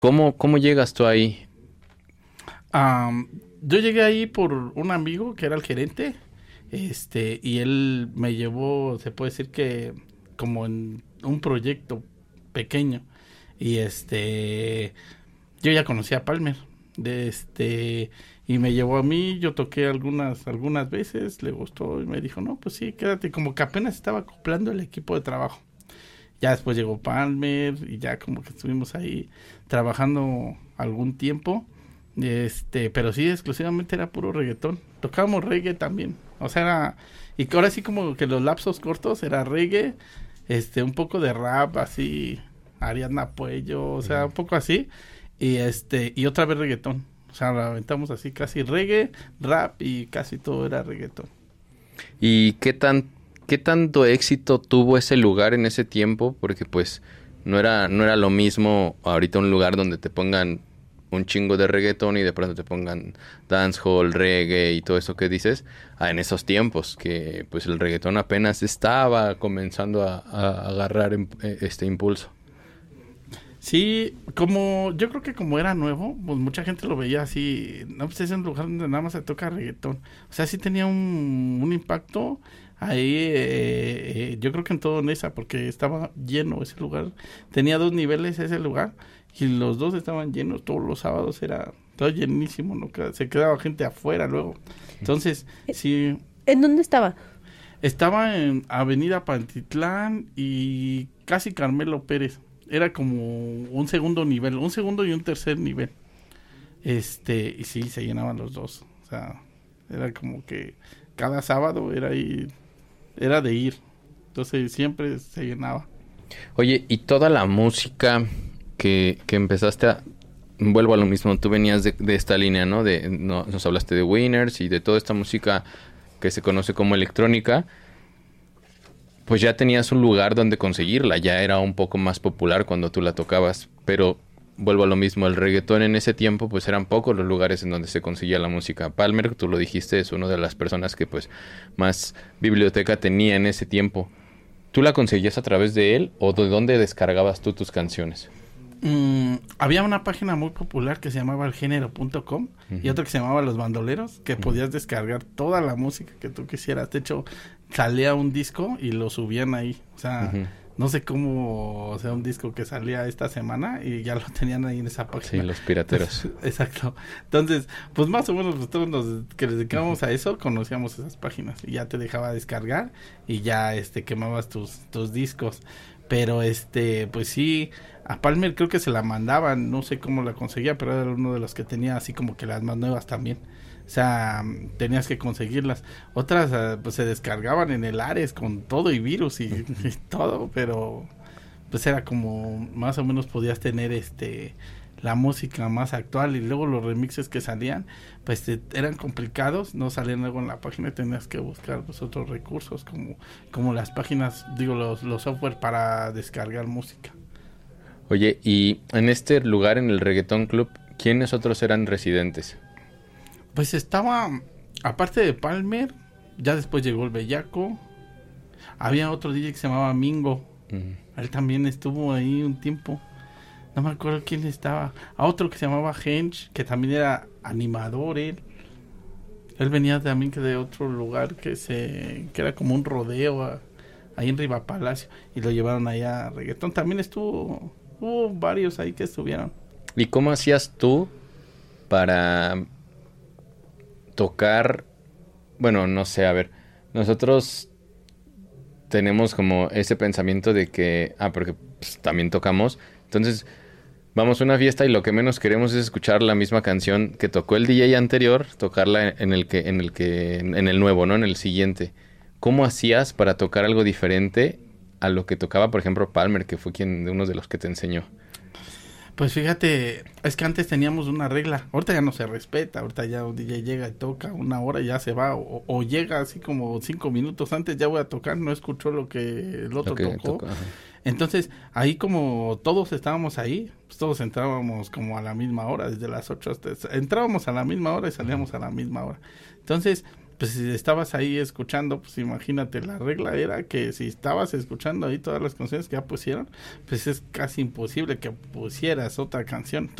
¿Cómo llegas tú ahí? Am, yo llegué ahí por un amigo que era el gerente, y él me llevó, se puede decir que como en un proyecto pequeño. Y yo ya conocía a Palmer, y me llevó a mí, yo toqué algunas veces, le gustó y me dijo, no, pues sí, quédate, como que apenas estaba acoplando el equipo de trabajo. Ya después llegó Palmer y ya como que estuvimos ahí trabajando algún tiempo. Pero sí, exclusivamente era puro reggaetón. Tocábamos reggae también. O sea, y que ahora sí como que los lapsos cortos era reggae, un poco de rap, así, Ariadna Puello, o sea, un poco así. Y otra vez reggaetón. O sea, la aventamos así casi reggae, rap y casi todo era reggaetón. ¿Y qué tanto éxito tuvo ese lugar en ese tiempo? Porque pues no era lo mismo ahorita un lugar donde te pongan un chingo de reggaetón y de pronto te pongan dancehall, reggae y todo eso que dices, en esos tiempos que pues el reggaetón apenas estaba comenzando a agarrar este impulso. Sí, yo creo que como era nuevo, pues mucha gente lo veía así, no, pues es un lugar donde nada más se toca reggaetón. O sea, sí tenía un impacto ahí, yo creo que en todo Nesa, porque estaba lleno ese lugar. Tenía dos niveles ese lugar y los dos estaban llenos, todos los sábados era todo llenísimo, ¿no? Se quedaba gente afuera luego. Entonces, sí, ¿En dónde estaba? estaba en Avenida Pantitlán y casi Carmelo Pérez. Era como un segundo nivel, un segundo y un tercer nivel. Y sí, se llenaban los dos. O sea, era como que cada sábado era de ir. Entonces siempre se llenaba. Oye, y toda la música que empezaste a... Vuelvo a lo mismo, tú venías de esta línea, ¿no? Nos hablaste de Winners y de toda esta música que se conoce como electrónica. Pues ya tenías un lugar donde conseguirla, ya era un poco más popular cuando tú la tocabas, pero vuelvo a lo mismo, el reggaetón en ese tiempo pues eran pocos los lugares en donde se conseguía la música. Palmer, tú lo dijiste, es una de las personas que pues más biblioteca tenía en ese tiempo. ¿Tú la conseguías a través de él o de dónde descargabas tú tus canciones? Había una página muy popular que se llamaba elgénero.com y otra que se llamaba Los Bandoleros, que podías descargar toda la música que tú quisieras. De hecho, salía un disco y lo subían ahí. O sea, Ujú. no sé cómo, o sea, un disco que salía esta semana y ya lo tenían ahí en esa Sí, página. los pirateros. Exacto. Entonces, pues más o menos pues, todos los que les dedicábamos a eso conocíamos esas páginas y ya te dejaba descargar y ya quemabas tus discos. Pero pues sí, a Palmer creo que se la mandaban, no sé cómo la conseguía, pero era uno de los que tenía así como que las más nuevas también. O sea, tenías que conseguirlas. Otras pues se descargaban en el Ares con todo y virus y todo, pero pues era como más o menos podías tener la música más actual y luego los remixes que salían pues eran complicados, no salían luego en la página y tenías que buscar pues otros recursos como las páginas, digo los software para descargar música. Oye, y en este lugar, en el Reggaeton Club, ¿quiénes otros eran residentes? Pues estaba, aparte de Palmer, ya después llegó el Bellaco, había otro DJ que se llamaba Mingo, Ujú. él también estuvo ahí un tiempo. No me acuerdo quién estaba. A otro que se llamaba Hench, que también era animador él. Él venía también que de otro lugar que era como un rodeo ahí en Riva Palacio. Y lo llevaron allá a reggaetón. También hubo varios ahí que estuvieron. ¿Y cómo hacías tú para tocar? Bueno, no sé, a ver, nosotros tenemos como ese pensamiento de que, porque pues, también tocamos, entonces vamos a una fiesta y lo que menos queremos es escuchar la misma canción que tocó el DJ anterior, tocarla en el nuevo, ¿no? En el siguiente. ¿Cómo hacías para tocar algo diferente a lo que tocaba, por ejemplo, Palmer, que fue uno de los que te enseñó? Pues fíjate, es que antes teníamos una regla. Ahorita ya no se respeta. Ahorita ya un DJ llega y toca una hora y ya se va. O llega así como 5 minutos antes, ya voy a tocar. No escuchó lo que el otro tocó. Ajá. Entonces, ahí como todos estábamos ahí, pues todos entrábamos como a la misma hora, desde las 8 hasta... Entrábamos a la misma hora y salíamos a la misma hora. Entonces, pues si estabas ahí escuchando, pues imagínate, la regla era que si estabas escuchando ahí todas las canciones que ya pusieron, pues es casi imposible que pusieras otra canción.